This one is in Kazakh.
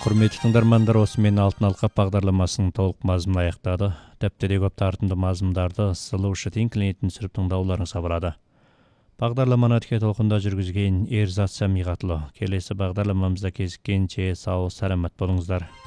Құрметті тыңдармандар, осымен алтын алқа бағдарламасының толық мазмұны аяқтады. Тәптіде көп тартымды мазмұндарды сылушы теңкілінетін сүріп тыңдауларыңызға барады. Бағдарламаны өтке толқында жүргізген Ерзат Самиғатұлы. Келесі бағдарламамызда кезіккенше сау, саламат болыңыздар.